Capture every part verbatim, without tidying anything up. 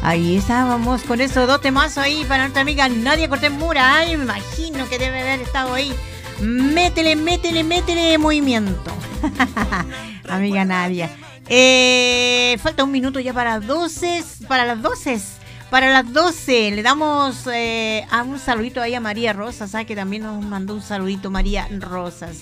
Ahí estábamos con esos dos temazos ahí para nuestra amiga Nadia Cortés Mura. Ay, me imagino que debe haber estado ahí. Métele, métele, métele movimiento. Amiga Nadia. Eh, falta un minuto ya para doce, para las doce. Para las doce le damos eh, a un saludito ahí a María Rosas, ¿sabes? Que también nos mandó un saludito María Rosas.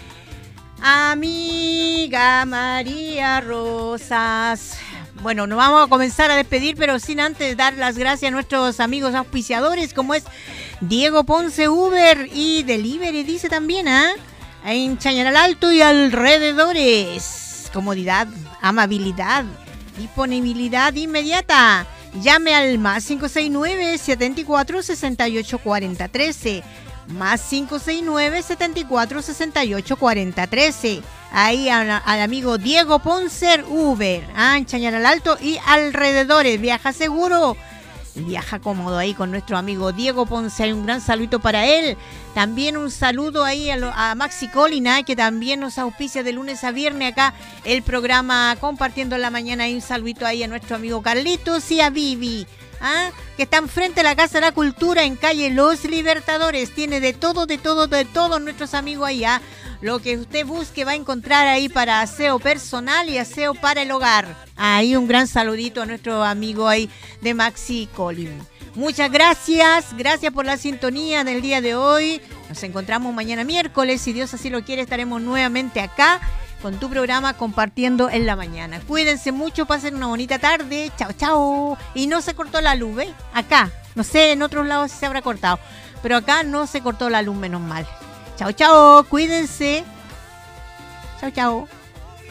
Amiga María Rosas. Bueno, nos vamos a comenzar a despedir, pero sin antes dar las gracias a nuestros amigos auspiciadores, como es Diego Ponce Uber y Delivery, dice también, ¿ah? ¿eh? En Chañaral Alto y alrededores. Comodidad, amabilidad, disponibilidad inmediata. Llame al más cinco seis nueve, siete cuatro, seis ocho cuatro cero, trece. Más cinco seis nueve, siete cuatro, seis ocho cuatro cero, trece. Ahí al, al amigo Diego Ponce Uber, ah, en Chañaral Alto y alrededores. Viaja seguro, viaja cómodo ahí con nuestro amigo Diego Ponce. Hay un gran saludo para él. También un saludo ahí a, lo, a Maxi Colina, que también nos auspicia de lunes a viernes acá el programa Compartiendo en la Mañana. Y un saludito ahí a nuestro amigo Carlitos y a Vivi, ¿ah? Que están frente a la Casa de la Cultura en calle Los Libertadores. Tiene de todo, de todo, de todos nuestros amigos allá. Lo que usted busque va a encontrar ahí para aseo personal y aseo para el hogar. Ahí un gran saludito a nuestro amigo ahí de Maxi Colin. Muchas gracias, gracias por la sintonía del día de hoy. Nos encontramos mañana miércoles, si Dios así lo quiere, estaremos nuevamente acá con tu programa Compartiendo en la Mañana. Cuídense mucho, pasen una bonita tarde. Chao, chao. Y no se cortó la luz, ¿eh? Acá, no sé, en otros lados sí se habrá cortado, pero acá no se cortó la luz, menos mal. Chao, chao, cuídense. Chao, chao.